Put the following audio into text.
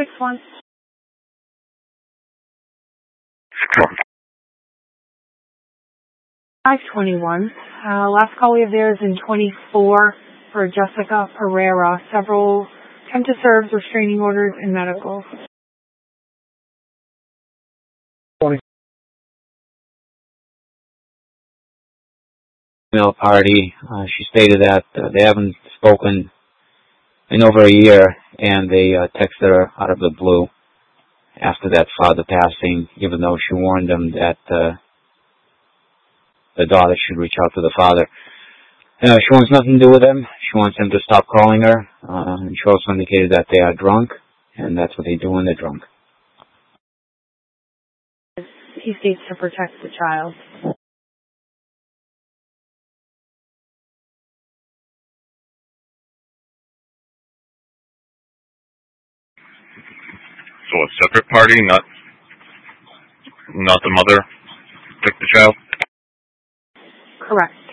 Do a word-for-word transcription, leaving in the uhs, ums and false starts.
six one. five twenty-one. Uh, last call we have there is in twenty-four for Jessica Pereira. Several attempt to serve, restraining orders, and medical. twenty. Email party. Uh, she stated that uh, they haven't spoken in over a year, and they uh, texted her out of the blue after that father passing, even though she warned them that uh, the daughter should reach out to the father. Uh, she wants nothing to do with him. She wants him to stop calling her. Uh, and she also indicated that they are drunk, and that's what they do when they're drunk. He states to protect the child. So a separate party, not not the mother took the child? Correct.